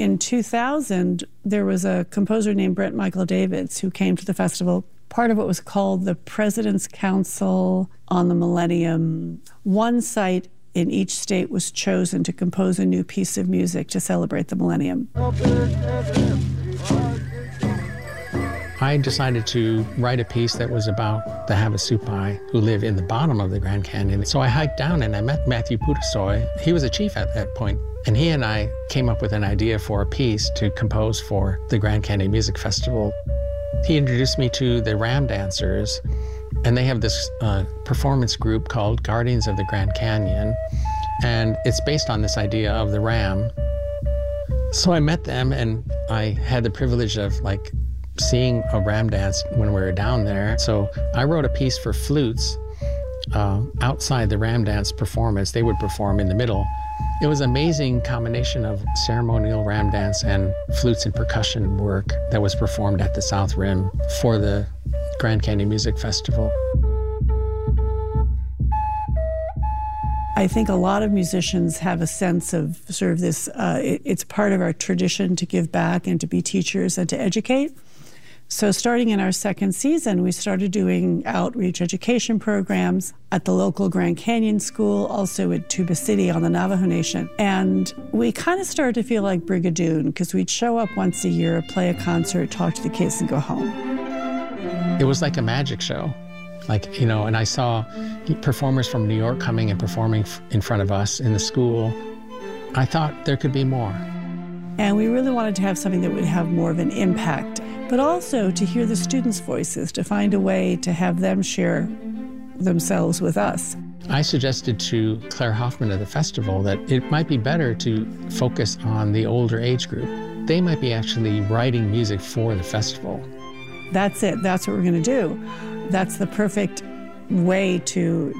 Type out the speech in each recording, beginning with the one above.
in 2000, there was a composer named Brent Michael Davids who came to the festival. Part of what was called the President's Council on the Millennium. One site in each state was chosen to compose a new piece of music to celebrate the millennium. I decided to write a piece that was about the Havasupai who live in the bottom of the Grand Canyon. So I hiked down and I met Matthew Putusoy. He was a chief at that point, and he and I came up with an idea for a piece to compose for the Grand Canyon Music Festival. He introduced me to the Ram Dancers, and they have this performance group called Guardians of the Grand Canyon, and it's based on this idea of the ram. So I met them, and I had the privilege of seeing a ram dance when we were down there. So I wrote a piece for flutes outside the ram dance performance. They would perform in the middle. It was an amazing combination of ceremonial ram dance and flutes and percussion work that was performed at the South Rim for the Grand Canyon Music Festival. I think a lot of musicians have a sense of sort of this, it's part of our tradition to give back and to be teachers and to educate. So starting in our second season, we started doing outreach education programs at the local Grand Canyon School, also at Tuba City on the Navajo Nation. And we kind of started to feel like Brigadoon, because we'd show up once a year, play a concert, talk to the kids, and go home. It was like a magic show. And I saw performers from New York coming and performing in front of us in the school. I thought there could be more. And we really wanted to have something that would have more of an impact, but also to hear the students' voices, to find a way to have them share themselves with us. I suggested to Claire Hoffman of the festival that it might be better to focus on the older age group. They might be actually writing music for the festival. That's it. That's what we're going to do. That's the perfect way to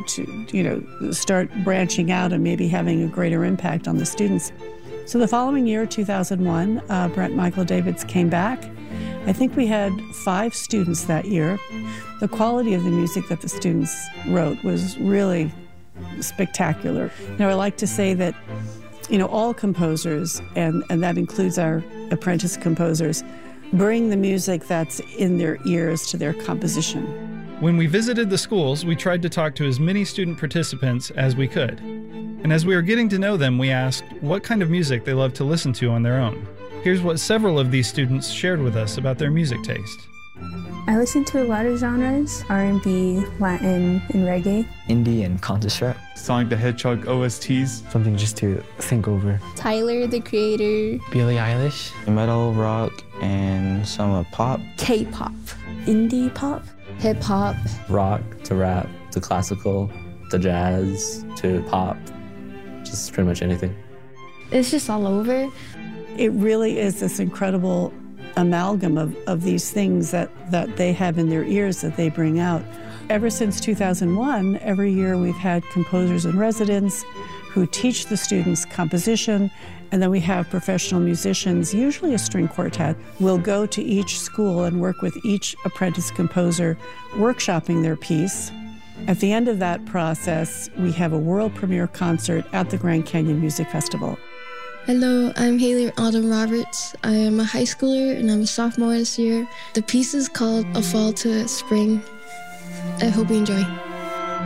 start branching out and maybe having a greater impact on the students. So the following year, 2001, Brent Michael Davids came back. I think we had 5 students that year. The quality of the music that the students wrote was really spectacular. I like to say that, all composers, and that includes our apprentice composers, bring the music that's in their ears to their composition. When we visited the schools, we tried to talk to as many student participants as we could. And as we were getting to know them, we asked what kind of music they love to listen to on their own. Here's what several of these students shared with us about their music taste. I listen to a lot of genres: R&B, Latin, and reggae. Indie and counter-strap. Sonic the Hedgehog OSTs. Something just to think over. Tyler, the Creator. Billie Eilish. Metal, rock, and some pop. K-pop. Indie pop. Hip-hop. Rock to rap to classical to jazz to pop. Just pretty much anything. It's just all over. It really is this incredible amalgam of these things that they have in their ears that they bring out. Ever since 2001, every year we've had composers in residence who teach the students composition, and then we have professional musicians, usually a string quartet, will go to each school and work with each apprentice composer, workshopping their piece. At the end of that process, we have a world premiere concert at the Grand Canyon Music Festival. Hello, I'm Haley Autumn Roberts. I am a high schooler and I'm a sophomore this year. The piece is called A Fall to Spring. I hope you enjoy.